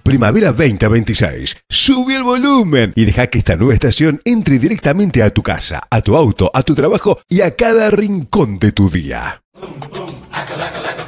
Primavera 2026. Sube el volumen y deja que esta nueva estación entre directamente a tu casa, a tu auto, a tu trabajo y a cada rincón de tu día.